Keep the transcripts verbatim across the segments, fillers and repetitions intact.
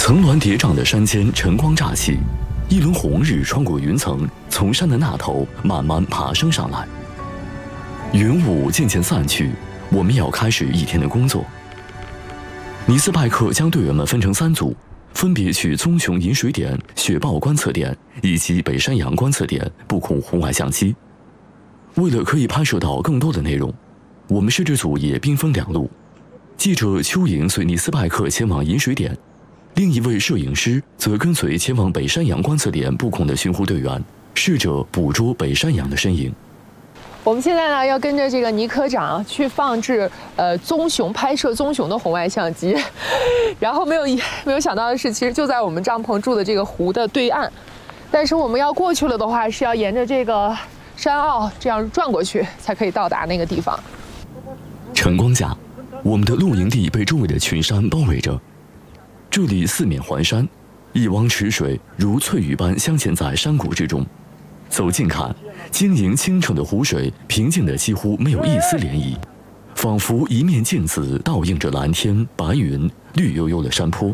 层峦叠嶂的山间晨光乍起，一轮红日穿过云层，从山的那头慢慢爬升上来。云雾渐渐散去，我们要开始一天的工作。尼斯派克将队员们分成三组，分别去棕熊饮水点、雪豹观测点以及北山羊观测点布控红外相机。为了可以拍摄到更多的内容，我们摄制组也兵分两路。记者邱莹随尼斯派克前往饮水点，另一位摄影师则跟随前往北山羊观测点布控的巡湖队员，试着捕捉北山羊的身影。 我们现在呢要跟着这个尼科长去放置呃棕熊拍摄棕熊的红外相机，然后没有没有想到的是，其实就在我们帐篷住的这个湖的对岸，但是我们要过去了的话，是要沿着这个山坳这样转过去才可以到达那个地方。 晨光下，我们的露营地被周围的群山包围着，这里四面环山，一汪池水如翠羽般镶嵌在山谷之中。走近看，晶莹清澈的湖水平静得几乎没有一丝涟漪，仿佛一面镜子倒映着蓝天、白云、绿油油的山坡。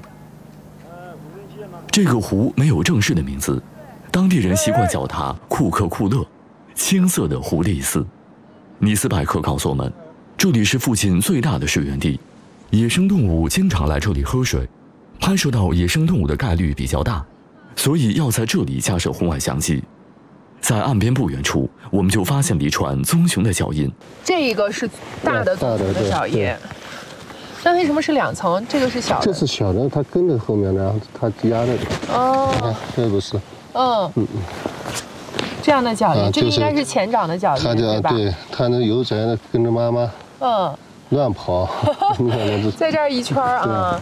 这个湖没有正式的名字，当地人习惯叫它库克库勒，青色的湖的意思。尼斯派克告诉我们，这里是附近最大的水源地，野生动物经常来这里喝水，拍摄到野生动物的概率比较大，所以要在这里架设红外相机。在岸边不远处，我们就发现了一串棕熊的脚印。 这一个是大的棕熊的脚印，那为什么是两层？这个是小的。 这是小的，它跟着后面，然后它压着的。 哦， 你看这不是？ 嗯嗯嗯，这样的脚印，这个应该是前掌的脚印，对吧？ 对，它那悠哉的跟着妈妈， 嗯， 乱跑。你看那在这儿一圈啊。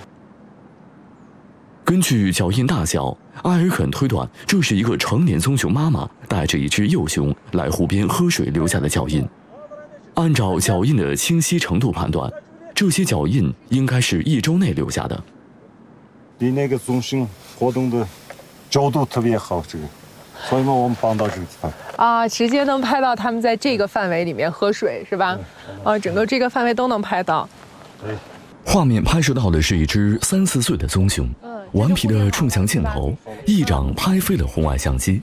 根据脚印大小，埃尔肯推断这是一个成年棕熊妈妈带着一只幼熊来湖边喝水留下的脚印。按照脚印的清晰程度判断，这些脚印应该是一周内留下的。 离那个棕熊活动的角度特别好，这个，所以呢，我们搬到这个地方啊，直接能拍到他们在这个范围里面喝水，是吧？啊，整个这个范围都能拍到。 对。 画面拍摄到的是一只三四岁的棕熊，顽皮地冲向镜头，一掌拍飞了红外相机。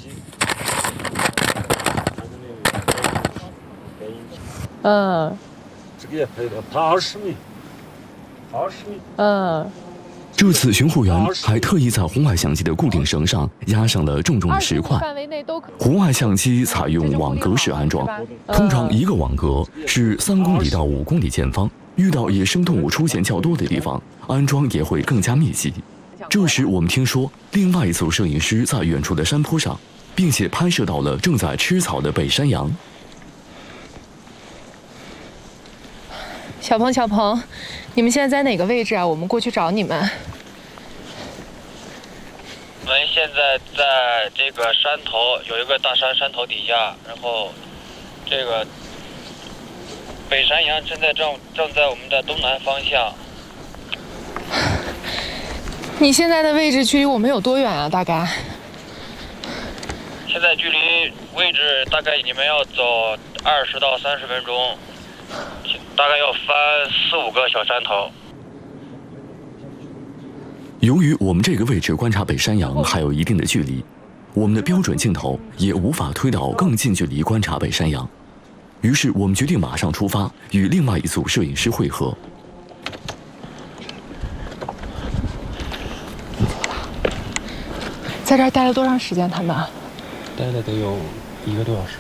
嗯， 这个也拍到，它二十米，二十米。 嗯， 这次巡护员还特意在红外相机的固定绳上压上了重重的石块。红外相机采用网格式安装，通常一个网格是三公里到五公里见方。遇到野生动物出现较多的地方，安装也会更加密集。这时，我们听说另外一组摄影师在远处的山坡上，并且拍摄到了正在吃草的北山羊。 小鹏，小鹏，你们现在在哪个位置啊？我们过去找你们。 我们现在在这个山头，有一个大山山头底下，然后这个。北山羊正在正正在我们的东南方向。 你现在的位置距离我们有多远啊？大概？ 现在距离位置大概你们要走二十到三十分钟，大概要翻四五个小山头。 由于我们这个位置观察北山羊还有一定的距离，我们的标准镜头也无法推到更近距离观察北山羊。于是我们决定马上出发，与另外一组摄影师会合。 在这儿待了多长时间？他们待了得有一个多小时。